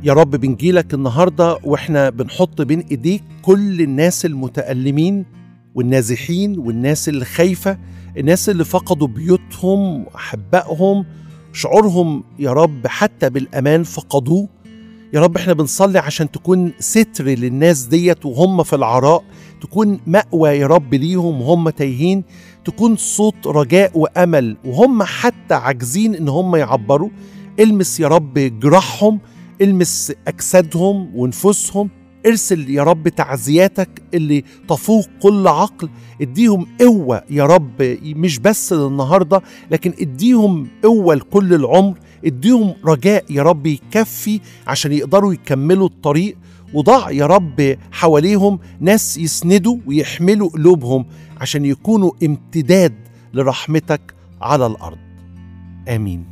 يا رب بنجيلك النهاردة وإحنا بنحط بين إيديك كل الناس المتألمين والنازحين والناس اللي خايفة، الناس اللي فقدوا بيوتهم وأحبائهم، شعورهم يا رب حتى بالأمان فقدوه. يا رب احنا بنصلي عشان تكون ستر للناس ديت وهم في العراء، تكون مأوى يا رب ليهم وهم تايهين، تكون صوت رجاء وأمل وهم حتى عاجزين إن هم يعبروا. المس يا رب جراحهم، المس أجسادهم ونفوسهم، ارسل يا رب تعزياتك اللي تفوق كل عقل. اديهم قوة يا رب مش بس للنهاردة، لكن اديهم قوة لكل العمر. اديهم رجاء يا رب يكفي عشان يقدروا يكملوا الطريق. وضع يا رب حواليهم ناس يسندوا ويحملوا قلوبهم عشان يكونوا امتداد لرحمتك على الأرض. آمين.